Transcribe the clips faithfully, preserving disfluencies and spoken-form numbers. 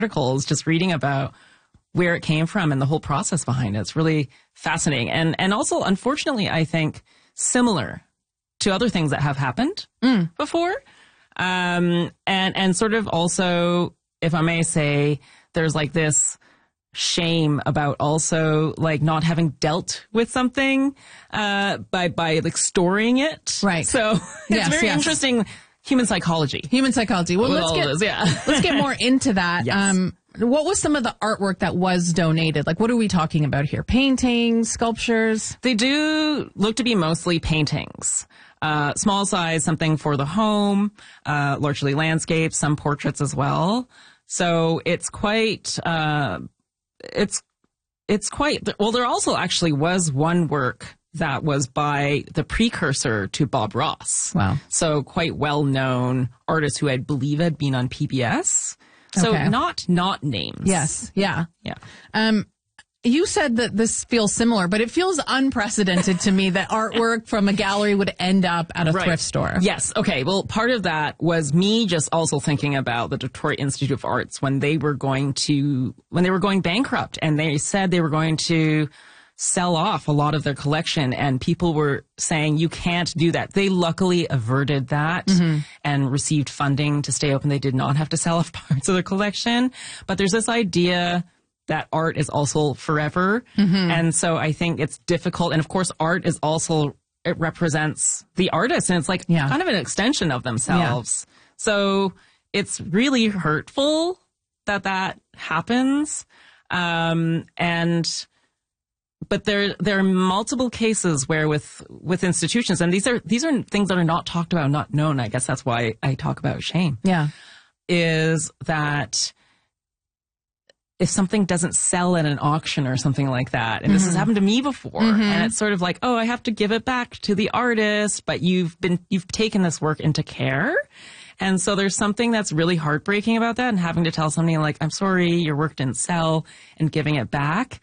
articles, just reading about where it came from and the whole process behind it. It's really fascinating. And, and also, unfortunately, I think similar to other things that have happened mm. before. Um, and, and sort of also, if I may say, there's like this shame about also like not having dealt with something, uh, by, by like storing it. Right. So it's yes, very yes. interesting. Human psychology. Human psychology. Well, let's get, this, yeah. let's get more into that. Yes. Um, what was some of the artwork that was donated? Like, what are we talking about here? Paintings, sculptures? They do look to be mostly paintings. Uh, small size, something for the home, uh, largely landscapes, some portraits as well. So it's quite, uh, it's, it's quite, well, there also actually was one work that was by the precursor to Bob Ross. Wow. So quite well-known artist who I believe had been on P B S. So okay. not, not names. Yes. Yeah. Yeah. Um, you said that this feels similar, but it feels unprecedented to me that artwork from a gallery would end up at a right. thrift store. Yes. Okay. Well, part of that was me just also thinking about the Detroit Institute of Arts when they were going to, when they were going bankrupt, and they said they were going to sell off a lot of their collection, and people were saying, you can't do that. They luckily averted that mm-hmm. and received funding to stay open. They did not have to sell off parts of their collection. But there's this idea that art is also forever. Mm-hmm. And so I think it's difficult. And of course, art is also, it represents the artist, and it's like yeah. kind of an extension of themselves. Yeah. So it's really hurtful that that happens. Um, and But there, there are multiple cases where with, with institutions, and these are, these are things that are not talked about, not known. I guess that's why I talk about shame. Yeah. Is that if something doesn't sell at an auction or something like that, and mm-hmm. this has happened to me before, mm-hmm. and it's sort of like, oh, I have to give it back to the artist, but you've been, you've taken this work into care. And so there's something that's really heartbreaking about that, and having to tell somebody like, I'm sorry, your work didn't sell, and giving it back.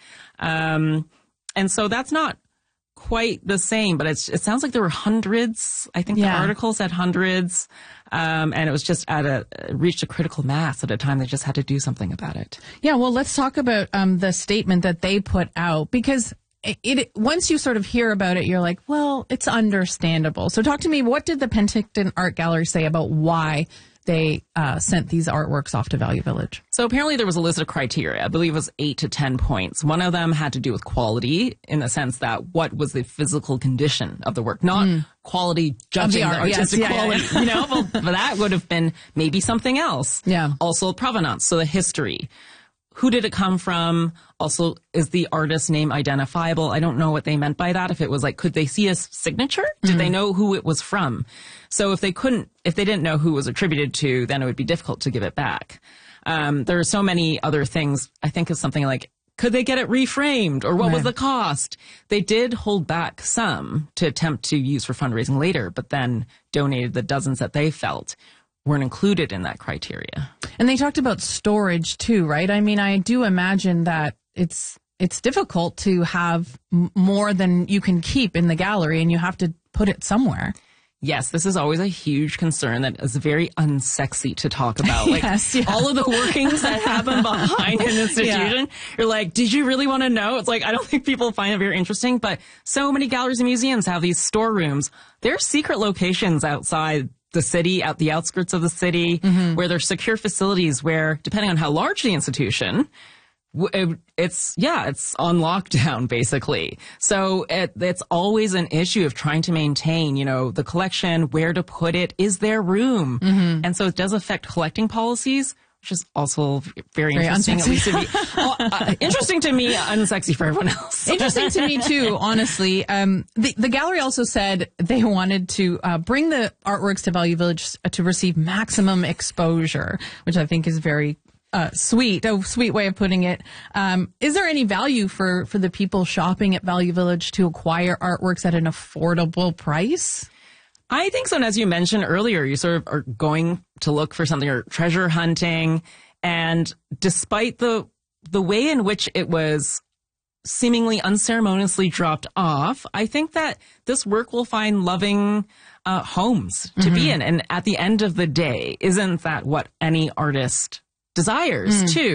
Um, And so that's not quite the same, but it's, it sounds like there were hundreds. I think yeah. the article said hundreds. Um, and it was just at a, reached a critical mass at a time they just had to do something about it. Yeah. Well, let's talk about, um, the statement that they put out, because it, it, once you sort of hear about it, you're like, well, it's understandable. So talk to me. What did the Penticton Art Gallery say about why they uh, sent these artworks off to Value Village? So apparently there was a list of criteria. I believe it was eight to ten points. One of them had to do with quality, in the sense that what was the physical condition of the work, not mm. quality judging the, the artistic yes, yeah, quality. Yeah, yeah. You know, well, but that would have been maybe something else. Yeah. Also provenance, so the history. Who did it come from? Also, is the artist's name identifiable? I don't know what they meant by that. If it was like, could they see a signature? Did mm-hmm. they know who it was from? So if they couldn't, if they didn't know who it was attributed to, then it would be difficult to give it back. Um, there are so many other things. I think it's something like, could they get it reframed, or what right. was the cost? They did hold back some to attempt to use for fundraising later, but then donated the dozens that they felt weren't included in that criteria. And they talked about storage too, right? I mean, I do imagine that it's it's difficult to have m- more than you can keep in the gallery, and you have to put it somewhere. Yes, this is always a huge concern that is very unsexy to talk about. Like yes, yeah. all of the workings that happen behind an institution. Yeah. You're like, did you really want to know? It's like, I don't think people find it very interesting, but so many galleries and museums have these storerooms. They're secret locations outside the city, out the outskirts of the city, mm-hmm. where there's secure facilities where, depending on how large the institution, it, it's, yeah, it's on lockdown, basically. So it, it's always an issue of trying to maintain, you know, the collection, where to put it, is there room? Mm-hmm. And so it does affect collecting policies, which is also very, very interesting, at least to me. Well, uh, interesting to me, unsexy for everyone else. Interesting to me too, honestly. Um, the, the gallery also said they wanted to uh, bring the artworks to Value Village to receive maximum exposure, which I think is very uh, sweet, a sweet way of putting it. Um, is there any value for, for the people shopping at Value Village to acquire artworks at an affordable price? I think so. And as you mentioned earlier, you sort of are going to look for something, or treasure hunting. And despite the the way in which it was seemingly unceremoniously dropped off, I think that this work will find loving uh, homes to mm-hmm. be in. And at the end of the day, isn't that what any artist desires mm. too?